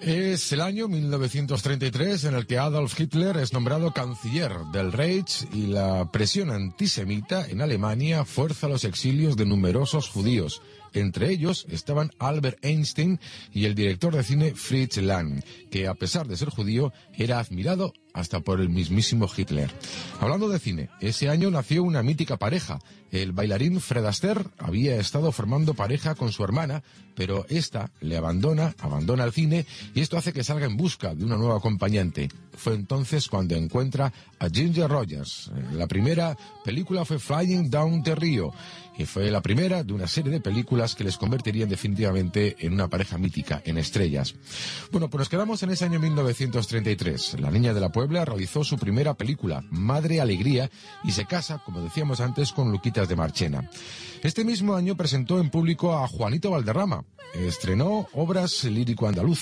Es el año 1933 en el que Adolf Hitler es nombrado canciller del Reich y la presión antisemita en Alemania fuerza los exilios de numerosos judíos. Entre ellos estaban Albert Einstein y el director de cine Fritz Lang, que a pesar de ser judío era admirado hasta por el mismísimo Hitler. Hablando de cine, ese año nació una mítica pareja. El bailarín Fred Astaire había estado formando pareja con su hermana, pero esta le abandona el cine y esto hace que salga en busca de una nueva acompañante. Fue entonces cuando encuentra a Ginger Rogers. La primera película fue Flying Down the Rio y fue la primera de una serie de películas que les convertirían definitivamente en una pareja mítica, en estrellas. Bueno, pues nos quedamos en ese año 1933. La niña de la Puebla realizó su primera película, Madre Alegría, y se casa, como decíamos antes, con Luquitas de Marchena. Este mismo año presentó en público a Juanito Valderrama. Estrenó obras lírico-andaluzas.